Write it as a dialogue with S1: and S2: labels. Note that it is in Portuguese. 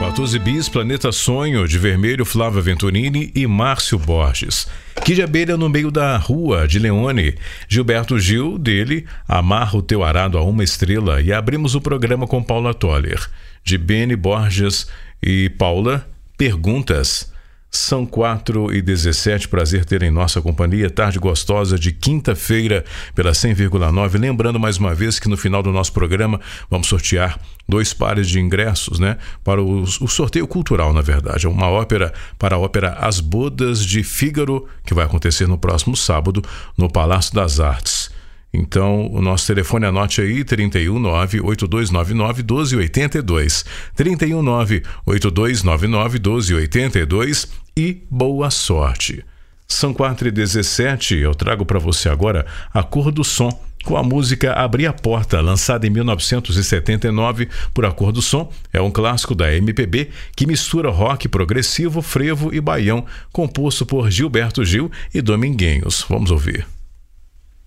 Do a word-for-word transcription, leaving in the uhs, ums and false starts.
S1: Matuze Bis, Planeta Sonho, de Vermelho, Flávia Venturini e Márcio Borges. Kid Abelha no Meio da Rua, de Leone. Gilberto Gil, dele, Amarra o Teu Arado a Uma Estrela. E abrimos o programa com Paula Toller. De Beni Borges e Paula, Perguntas. São quatro e dezessete, prazer ter em nossa companhia, tarde gostosa de quinta-feira pela cem vírgula nove. Lembrando mais uma vez que no final do nosso programa vamos sortear dois pares de ingressos, né, para o, o sorteio cultural, na verdade. É uma ópera para a ópera As Bodas de Fígaro, que vai acontecer no próximo sábado no Palácio das Artes. Então, o nosso telefone, anote aí, trinta e um, nove, oito dois nove nove, doze oitenta e dois. trinta e um, nove, oito dois nove nove, doze oitenta e dois e boa sorte. São quatro e dezessete, eu trago para você agora A Cor do Som, com a música Abri a Porta, lançada em mil novecentos e setenta e nove por A Cor do Som. É um clássico da M P B que mistura rock progressivo, frevo e baião, composto por Gilberto Gil e Dominguinhos. Vamos ouvir.